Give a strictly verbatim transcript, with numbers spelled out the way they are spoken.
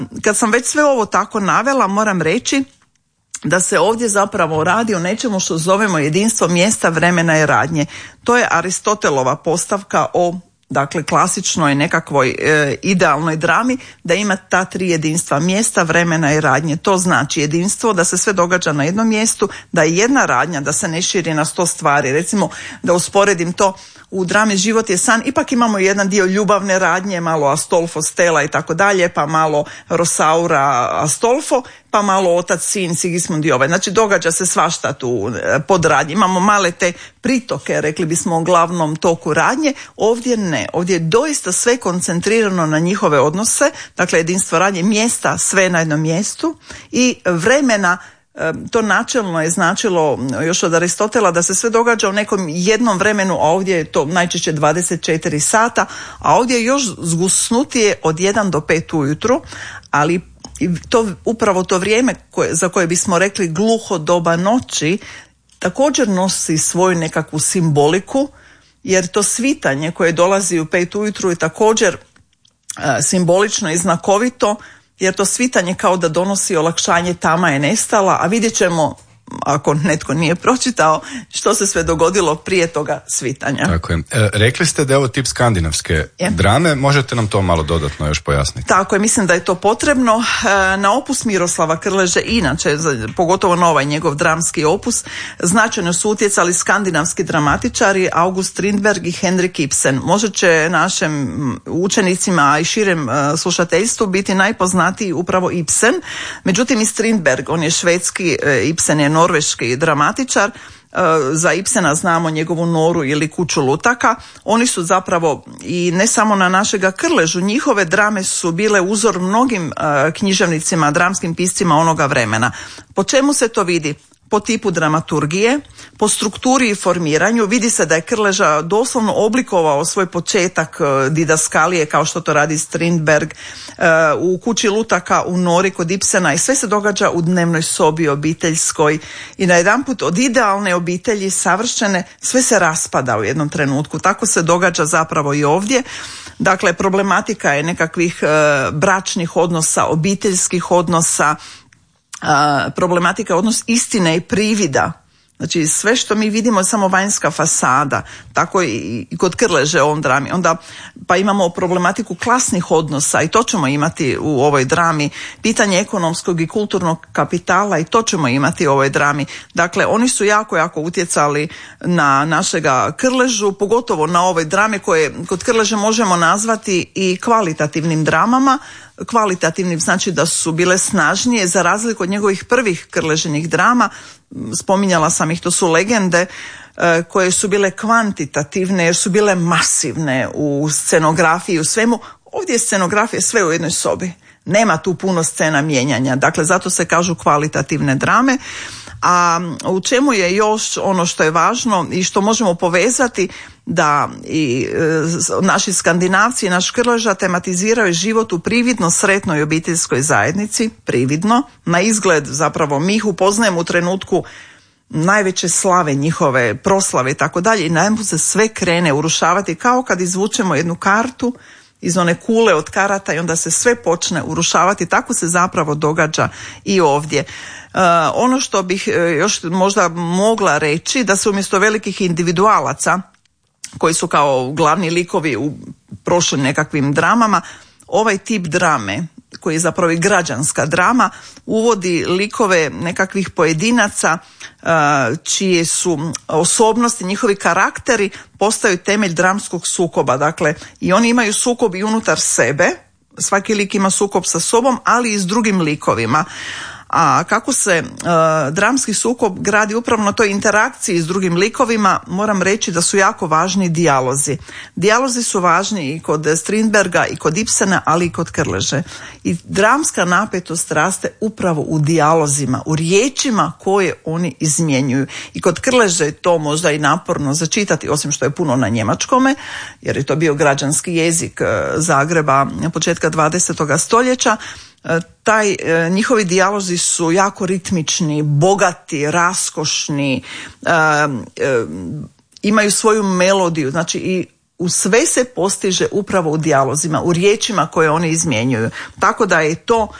kad sam već sve ovo tako navela, moram reći da se ovdje zapravo radi o nečemu što zovemo jedinstvo mjesta, vremena i radnje. To je Aristotelova postavka o, dakle, klasičnoj nekakvoj e, idealnoj drami, da ima ta tri jedinstva, mjesta, vremena i radnje. To znači jedinstvo da se sve događa na jednom mjestu, da je jedna radnja, da se ne širi na sto stvari. Recimo, da usporedim to, u drami Život je san ipak imamo jedan dio ljubavne radnje, malo Astolfo, Stella i tako dalje, pa malo Rosaura, Astolfo, pa malo otac, sin, Sigismund i ovaj. Znači događa se svašta tu pod radnje. Imamo male te pritoke, rekli bismo, o glavnom toku radnje. Ovdje ne. Ovdje je doista sve koncentrirano na njihove odnose, dakle jedinstvo radnje, mjesta, sve na jednom mjestu, i vremena. To načelno je značilo još od Aristotela da se sve događa u nekom jednom vremenu, a ovdje je to najčešće dvadeset četiri sata, a ovdje je još zgusnutije od jedan do pet ujutru, ali to, upravo to vrijeme koje, za koje bismo rekli gluho doba noći, također nosi svoju nekakvu simboliku, jer to svitanje koje dolazi u pet ujutru je također a, simbolično i znakovito, jer to svitanje kao da donosi olakšanje, tama je nestala, a vidjet ćemo, ako netko nije pročitao, što se sve dogodilo prije toga svitanja. Tako je. E, rekli ste da je ovo tip skandinavske je. drame, možete nam to malo dodatno još pojasniti? Tako je, mislim da je to potrebno. E, na opus Miroslava Krleže, inače, pogotovo na ovaj njegov dramski opus, značajno su utjecali skandinavski dramatičari August Strindberg i Henrik Ibsen. Možda će našim učenicima i širem e, slušateljstvu biti najpoznatiji upravo Ibsen, međutim i Strindberg, on je švedski, e, Ibsen je norveški dramatičar. Za Ibsena znamo njegovu Noru ili Kuću lutaka. Oni su zapravo, i ne samo na našega Krležu, njihove drame su bile uzor mnogim književnicima, dramskim piscima onoga vremena. Po čemu se to vidi? Po tipu dramaturgije, po strukturi i formiranju. Vidi se da je Krleža doslovno oblikovao svoj početak didaskalije, kao što to radi Strindberg, u Kući lutaka, u Nori kod Ibsena, i sve se događa u dnevnoj sobi obiteljskoj, i najedanput od idealne obitelji savršene sve se raspada u jednom trenutku. Tako se događa zapravo i ovdje. Dakle, problematika je nekakvih bračnih odnosa, obiteljskih odnosa, problematika odnos istine i privida. Znači sve što mi vidimo je samo vanjska fasada, tako i kod Krleže u ovom drami. Onda pa imamo problematiku klasnih odnosa, i to ćemo imati u ovoj drami. Pitanje ekonomskog i kulturnog kapitala, i to ćemo imati u ovoj drami. Dakle, oni su jako, jako utjecali na našega Krležu, pogotovo na ovoj drame koje kod Krleže možemo nazvati i kvalitativnim dramama. Kvalitativnim znači da su bile snažnije, za razliku od njegovih prvih Krležinih drama. Spominjala sam ih, to su legende koje su bile kvantitativne jer su bile masivne u scenografiji, u svemu. Ovdje je scenografija sve u jednoj sobi. Nema tu puno scena mijenjanja, dakle zato se kažu kvalitativne drame. A u čemu je još ono što je važno i što možemo povezati, da i e, naši Skandinavci i naš Krleža tematiziraju život u prividno sretnoj obiteljskoj zajednici, prividno, na izgled zapravo mi ih upoznajemo u trenutku najveće slave njihove, proslave i tako dalje, i najednom se sve krene urušavati kao kad izvučemo jednu kartu iz one kule od karata i onda se sve počne urušavati. Tako se zapravo događa i ovdje. Uh, ono što bih još možda mogla reći, da se umjesto velikih individualaca koji su kao glavni likovi u prošlim nekakvim dramama, ovaj tip drame, koji je zapravo i građanska drama, uvodi likove nekakvih pojedinaca čije su osobnosti, njihovi karakteri postaju temelj dramskog sukoba. Dakle, i oni imaju sukob i unutar sebe, svaki lik ima sukob sa sobom, ali i s drugim likovima. A kako se uh, dramski sukob gradi upravo na toj interakciji s drugim likovima, moram reći da su jako važni dijalozi. Dijalozi su važni i kod Strindberga i kod Ibsena, ali i kod Krleže. I dramska napetost raste upravo u dijalozima, u riječima koje oni izmjenjuju. I kod Krleže je to možda i naporno začitati, osim što je puno na njemačkome, jer je to bio građanski jezik Zagreba početka dvadesetog stoljeća. Taj, njihovi dijalozi su jako ritmični, bogati, raskošni, e, e, imaju svoju melodiju, znači i u sve se postiže upravo u dijalozima, u riječima koje oni izmjenjuju. Tako da je to